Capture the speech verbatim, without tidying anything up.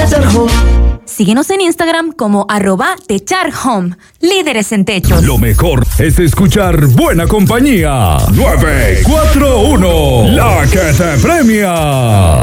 Home. Síguenos en Instagram como arroba techarhome. Líderes en techo. Lo mejor es escuchar buena compañía. nueve cuatro uno, la que te premia.